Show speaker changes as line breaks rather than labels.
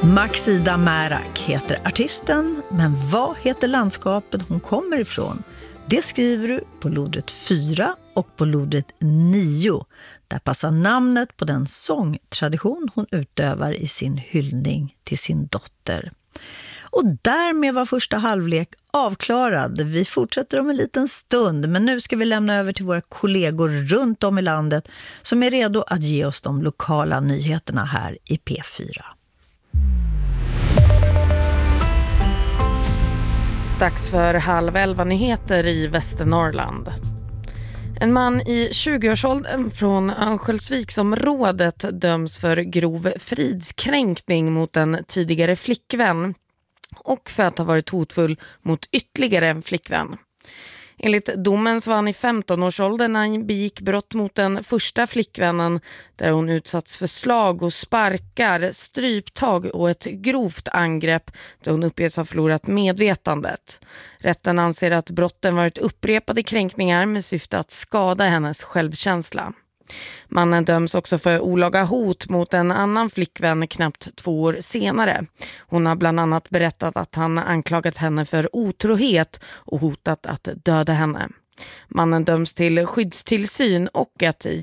Maxida Märak heter artisten, men vad heter landskapet hon kommer ifrån? Det skriver du på lodret 4 och på lodret 9. Där passar namnet på den sångtradition hon utövar i sin hyllning till sin dotter. Och därmed var första halvlek avklarad. Vi fortsätter om en liten stund, men nu ska vi lämna över till våra kollegor runt om i landet som är redo att ge oss de lokala nyheterna här i P4.
Dags för 10:30 i Västernorrland. En man i 20-årsåldern från Örnsköldsviksområdet döms för grov fridskränkning mot en tidigare flickvän och för att ha varit hotfull mot ytterligare en flickvän. Enligt domen så var han i 15-årsåldern när han begick brott mot den första flickvännen där hon utsatts för slag och sparkar, stryptag och ett grovt angrepp där hon uppges ha förlorat medvetandet. Rätten anser att brotten varit upprepade kränkningar med syfte att skada hennes självkänsla. Mannen döms också för olaga hot mot en annan flickvän knappt 2 år senare. Hon har bland annat berättat att han anklagat henne för otrohet och hotat att döda henne. Mannen döms till skyddstillsyn och ett